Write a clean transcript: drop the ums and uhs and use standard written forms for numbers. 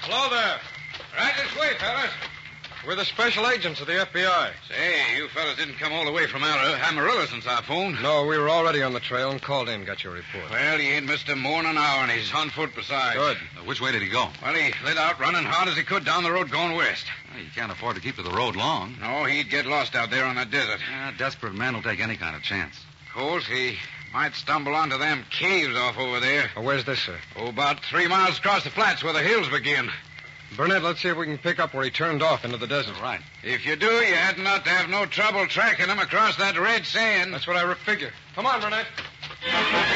Hello there. Right this way, fellas. We're the special agents of the FBI. Say, you fellas didn't come all the way from Amarillo since I phoned. No, we were already on the trail and called in, got your report. Well, he ain't missed him more than an hour, and he's on foot besides. Good. Which way did he go? Well, he lit out running hard as he could down the road going west. Well, you can't afford to keep to the road long. No, he'd get lost out there on the desert. A desperate man will take any kind of chance. Of course, he might stumble onto them caves off over there. Well, where's this, sir? Oh, about 3 miles across the flats where the hills begin. Burnett, let's see if we can pick up where he turned off into the desert. Right. If you do, you hadn't ought to have no trouble tracking him across that red sand. That's what I figure. Come on, Burnett.